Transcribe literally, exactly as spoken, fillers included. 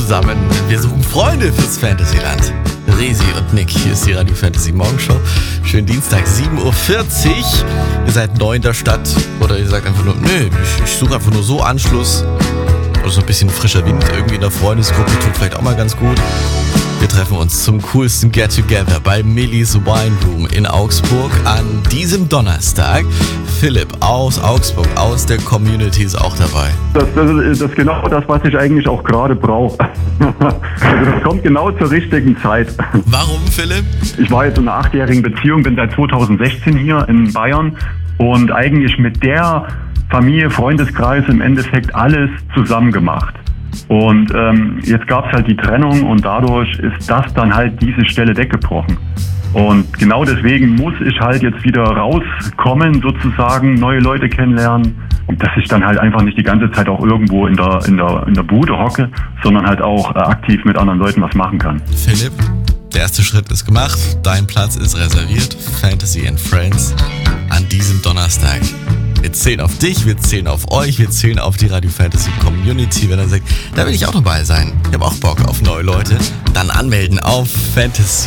zusammen. Wir suchen Freunde fürs Fantasyland. Resi und Nick, hier ist die Radio Fantasy Morgenshow. Schönen Dienstag, sieben Uhr vierzig. Ihr seid neu in der Stadt oder ihr sagt einfach nur, nö, ich, ich suche einfach nur so Anschluss. Oder so ein bisschen frischer Wind irgendwie in der Freundesgruppe tut vielleicht auch mal ganz gut. Wir treffen uns zum coolsten Get-Together bei Millie's Wine Room in Augsburg an diesem Donnerstag. Philipp aus Augsburg, aus der Community, ist auch dabei. Das, das, das ist genau das, was ich eigentlich auch gerade brauche. Also das kommt genau zur richtigen Zeit. Warum, Philipp? Ich war jetzt in einer achtjährigen Beziehung, bin seit zweitausendsechzehn hier in Bayern und eigentlich mit der Familie, Freundeskreis im Endeffekt alles zusammen gemacht. Und ähm, jetzt gab es halt die Trennung und dadurch ist das dann halt diese Stelle weggebrochen. Und genau deswegen muss ich halt jetzt wieder rauskommen, sozusagen, neue Leute kennenlernen. Und dass ich dann halt einfach nicht die ganze Zeit auch irgendwo in der, in der, in der Bude hocke, sondern halt auch äh, aktiv mit anderen Leuten was machen kann. Philipp, der erste Schritt ist gemacht. Dein Platz ist reserviert. Fantasy and Friends an diesem Donnerstag. Wir zählen auf dich, wir zählen auf euch, wir zählen auf die Radio Fantasy Community. Wenn er sagt, da will ich auch dabei sein, ich habe auch Bock auf neue Leute, dann anmelden auf fantasy